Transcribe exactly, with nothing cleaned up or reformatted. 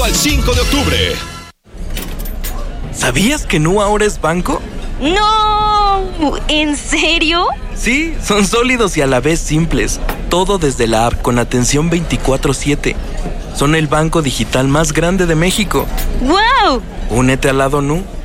al cinco de octubre. ¿Sabías que Nu ahora es banco? ¡No! ¿En serio? Sí, son sólidos y a la vez simples. Todo desde la app con atención veinticuatro siete. Son el banco digital más grande de México. ¡Guau! Únete al lado Nu.